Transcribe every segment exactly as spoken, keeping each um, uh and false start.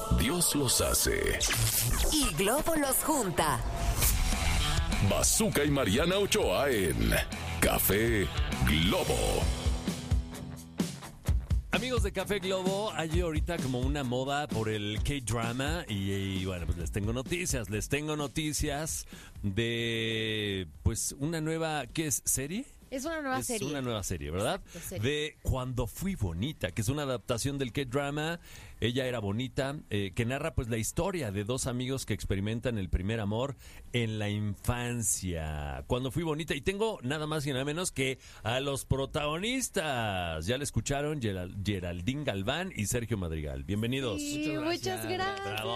Dios los hace. Y Globo los junta. Bazooka y Mariana Ochoa en Café Globo. Amigos de Café Globo, hay ahorita como una moda por el K-drama y, y bueno, pues les tengo noticias, les tengo noticias de pues una nueva, ¿qué es? ¿Serie? Es una nueva es serie. una nueva serie, ¿verdad? Exacto, serie. De Cuando Fui Bonita, que es una adaptación del K-drama. Ella era bonita, eh, que narra pues la historia de dos amigos que experimentan el primer amor en la infancia. Cuando Fui Bonita. Y tengo nada más y nada menos que a los protagonistas. Ya le escucharon, Geral- Geraldine Galván y Sergio Madrigal. Bienvenidos. Sí, muchas gracias. Bravo.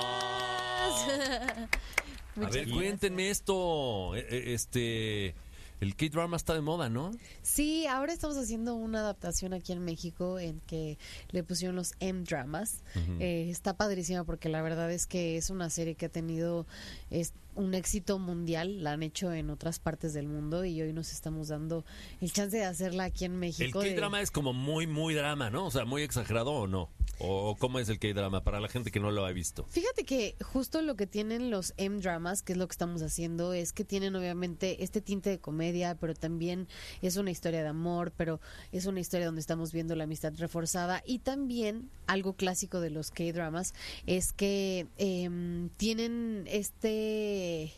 A Muchas ver, gracias. cuéntenme esto. Eh, eh, Este... El K-drama está de moda, ¿no? Sí, ahora estamos haciendo una adaptación aquí en México en que le pusieron los M-dramas. Ujú. Eh, está padrísima porque la verdad es que es una serie que ha tenido es, un éxito mundial. La han hecho en otras partes del mundo y hoy nos estamos dando el chance de hacerla aquí en El México. de- K-drama es como muy, muy drama, ¿no? O sea, muy exagerado, ¿o no? ¿O cómo es el K-drama para la gente que no lo ha visto? Fíjate que justo lo que tienen los M-dramas, que es lo que estamos haciendo, es que tienen obviamente este tinte de comedia, pero también es una historia de amor, pero es una historia donde estamos viendo la amistad reforzada. Y también algo clásico de los K-dramas es que em, tienen este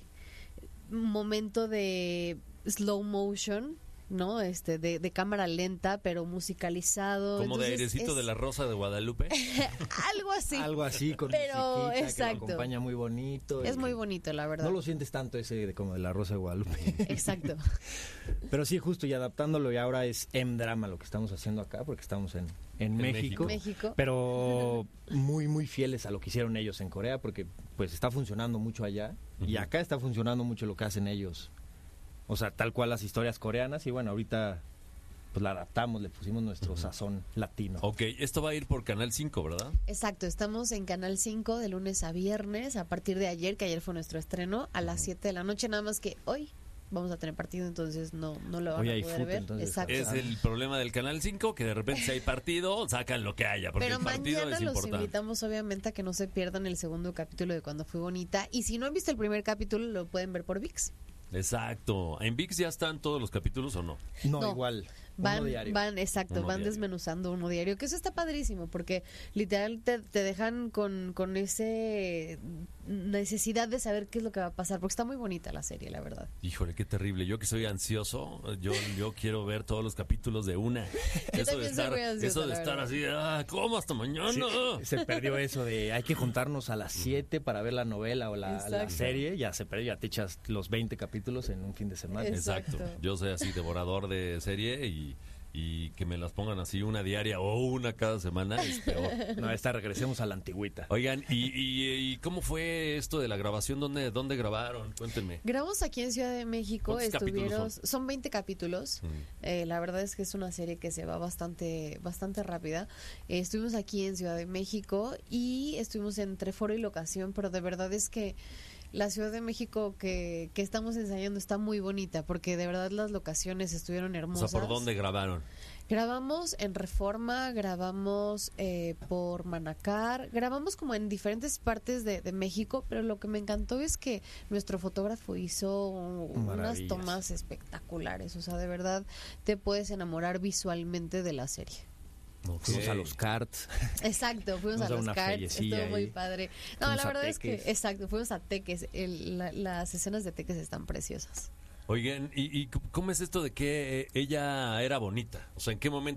momento de slow motion, ¿no? Este, de, de cámara lenta, pero musicalizado. Como de Entonces, airecito es de la Rosa de Guadalupe. algo así. Algo así, con Pero, musiquita, que exacto. lo acompaña muy bonito. Es y muy bonito, la verdad. No lo sientes tanto ese de como de la Rosa de Guadalupe. Exacto. Pero sí, justo, y adaptándolo, y ahora es M-drama lo que estamos haciendo acá, porque estamos en, en México. México. Pero muy, muy fieles a lo que hicieron ellos en Corea, porque pues está funcionando mucho allá, y Ujú. acá está funcionando mucho lo que hacen ellos. O sea, tal cual las historias coreanas, y bueno, ahorita pues la adaptamos, le pusimos nuestro sazón latino. Ok, esto va a ir por Canal cinco, ¿verdad? Exacto, estamos en Canal cinco de lunes a viernes, a partir de ayer, que ayer fue nuestro estreno, a las siete de la noche, nada más que hoy vamos a tener partido, entonces no, no lo van Hoy a hay poder fútbol, ver. entonces, Exacto. Es el problema del Canal cinco, que de repente si hay partido, sacan lo que haya, porque Pero el partido mañana es los importante. invitamos obviamente a que no se pierdan el segundo capítulo de Cuando Fui Bonita, y si no han visto el primer capítulo lo pueden ver por ViX. Exacto. ¿En ViX ya están todos los capítulos o no? No, No. igual. Van, uno diario. van, exacto, Uno van diario. desmenuzando uno diario, que eso está padrísimo, porque literal te, te dejan con, con ese necesidad de saber qué es lo que va a pasar, porque está muy bonita la serie, la verdad. Híjole, qué terrible. Yo que soy ansioso, yo, yo quiero ver todos los capítulos de una. Eso de también soy estar, muy ansiosa, eso de la estar verdad. así, ah, ¿cómo hasta mañana? Sí, se perdió eso de hay que juntarnos a las siete para ver la novela o la, la Exacto. serie. Ya se perdió, ya te echas los veinte capítulos en un fin de semana. Es- Exacto. Exacto. Yo soy así devorador de serie y, y que me las pongan así una diaria o una cada semana es peor. No, esta regresemos a la antigüita. Oigan, ¿y, y, y cómo fue esto de la grabación? ¿Dónde, dónde grabaron? Cuéntenme. Grabamos aquí en Ciudad de México, ¿Cuántos estuvieron, capítulos son? son veinte capítulos. Mm. Eh, la verdad es que es una serie que se va bastante, bastante rápida. Eh, estuvimos aquí en Ciudad de México y estuvimos entre foro y locación, pero de verdad es que la Ciudad de México que, que estamos ensayando está muy bonita, porque de verdad las locaciones estuvieron O hermosas. sea, ¿por dónde grabaron? Grabamos en Reforma, grabamos eh, por Manacar, grabamos como en diferentes partes de, de México, pero lo que me encantó es que nuestro fotógrafo hizo unas Maravillas. tomas espectaculares, o sea, de verdad te puedes enamorar visualmente de la serie. Fuimos a los karts. Exacto, fuimos Fuimos a a los una carts, feriecilla estuvo muy ahí. padre. No, Fuimos la a verdad es que, Teques. exacto, fuimos a Teques, el- la- las escenas de Teques están preciosas. Oigan, ¿y, y cómo es esto de que eh, ella era bonita? O sea, ¿en qué momento